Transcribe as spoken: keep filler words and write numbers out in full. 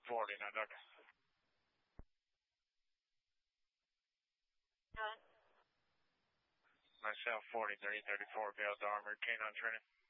forty, now, Doug. Done. Myself, forty, thirty, thirty-four, Vale's Armored, canine training.